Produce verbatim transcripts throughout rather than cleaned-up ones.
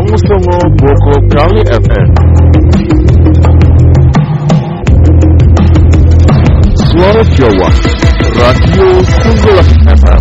Songo Boko Kali F M. Suara Jawa, Radio Sunggulah F M.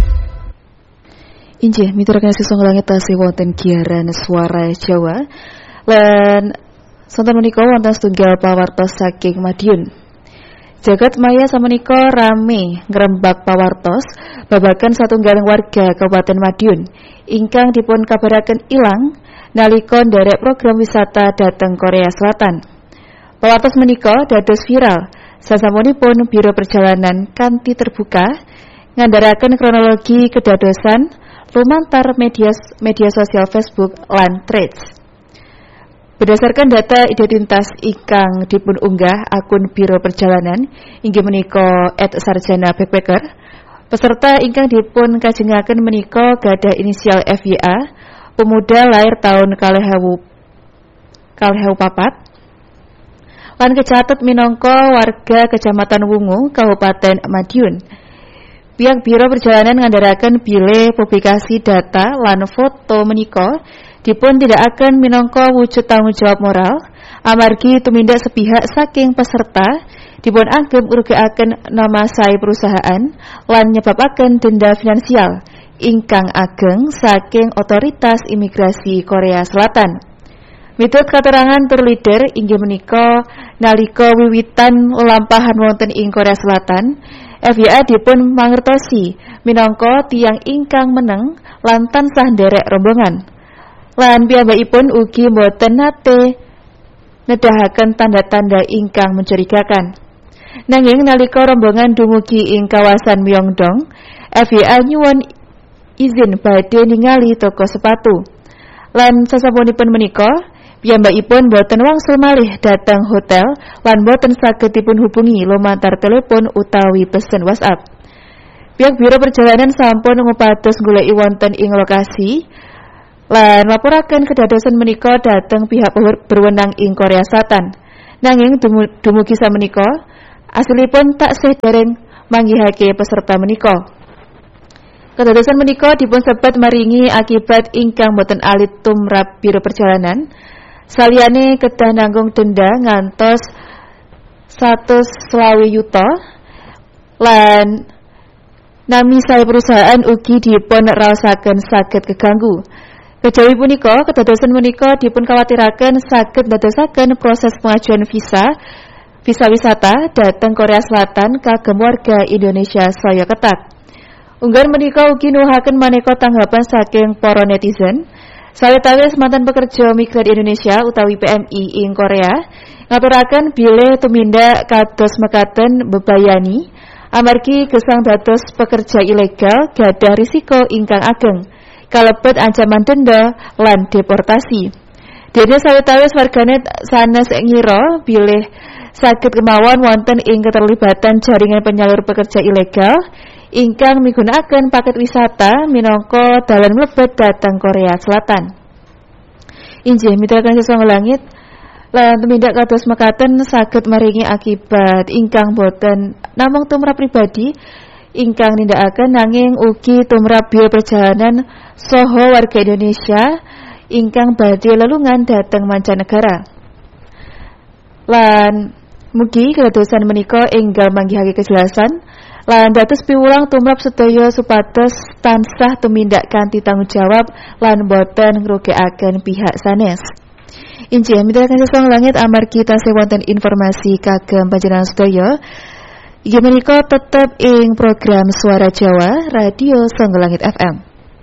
Injih mituraken sisung langit tasih wonten giaran Suara Jawa. Lan sonten menika wonten setunggal pawartos saking Madiun. Jagat maya samenika rame ngrembak pawartos babagan satunggaling warga Kabupaten Madiun ingkang dipun kabaraken ilang nalika nderek program wisata dhateng Korea Selatan. Pawartos menika dados viral sasampunipun Biro Perjalanan kanthi terbuka ngandharaken kronologi kedadosan lumantar media media sosial Facebook lan Threads. Berdasarkan data identitas ingkang dipun unggah akun Biro Perjalanan inggih menika et sarjana backpacker, peserta ingkang dipun kajengaken menika gadah inisial F Y A, pemuda lahir tahun kalih ewu papat, lan kecatet minangka warga Kecamatan Wungu, Kabupaten Madiun. Pihak Biro Perjalanan ngandharaken bilih publikasi data lan foto menika dipun tindakaken minangka wujud tanggung jawab moral amargi tumindak sepihak saking peserta dipun anggep ngrugikaken nama sae perusahaan lan nyebabaken denda finansial ingkang ageng saking otoritas imigrasi Korea Selatan. Miturut katerangan tur leader inggih menika nalika wiwitan lelampahan wonten ing Korea Selatan, F Y A dipun mangertosi minangka tiyang ingkang meneng lan tansah nderek rombongan. Lan piyambakipun ugi mboten nate nedahaken tanda-tanda ingkang mencurigakan. Nanging nalika rombongan dumugi ing kawasan Myeongdong, F Y A nyuwun izin badhe ningali toko sepatu. Lan sasampunipun menika, piyambakipun mboten wangsul malih dhateng hotel lan mboten saged dipun hubungi lumantar telepon utawi pesen WhatsApp. Pihak Biro Perjalanan sampun ngupados goleki wonten ing lokasi lan laporaken kedadosan menika dhateng pihak berwenang ing Korea Selatan. Nanging dumugi samenika asilipun taksih dereng manggihake peserta menika. Kedadosan menika dipun sebat maringi akibat ingkang boten alit tumrap Biro Perjalanan. Saliyane kedah nanggung denda ngantos satus selawe yuta lan nami sae perusahaan ugi dipun raosaken saged keganggu. Kejawi punika, kedadosan menika dipun kawatiraken saged ndadosaken proses pengajuan visa visa wisata dhateng Korea Selatan kagem warga Indonesia saya ketat. Unggahan menika ugi nuwuhaken maneka tanggapan saking para netizen. Sawetawis mantan pekerja migran Indonesia utawi P M I ing Korea ngaturaken bilih tumindak kados mekaten bebayani amargi gesang dados pekerja ilegal gadah risiko ingkang ageng kalebet ancaman denda lan deportasi. Dene sawetawis warganet sanes ngira bilih saged kemawon wonten ing keterlibatan jaringan penyalur pekerja ilegal ingkang migunakaken paket wisata minangka dalan mlebet dhateng Korea Selatan. Injih mituraken sesang langit lan tumindak kados mekaten saged maringi akibat ingkang boten namung tumrap pribadi ingkang nindakaken nanging ugi tumrap Biro Perjalanan saha warga Indonesia ingkang badhe lelungan dhateng mancanegara. Lan mugi kedadosan menika enggal manggihake kejelasan lan dados piwulang tumrap sedaya supados tansah tumindak kanthi tanggung jawab lan boten ngrugikaken pihak sanes. Injih mituraken sesang langit amargi tasih wonten informasi kagem panjenengan sedaya. Inggih menika tetep ing program Suara Jawa Radio Songgolangit F M.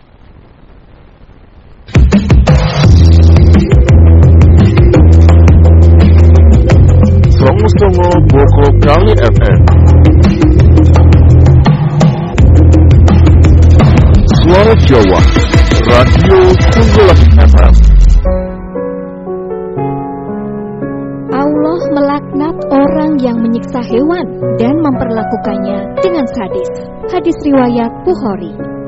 Songo Boko Kali F M. Suara Jawa Radio Songgolangit F M. Allah melaknat orang yang menyiksa hewan dan memperlakukannya dengan sadis. Hadis riwayat Bukhari.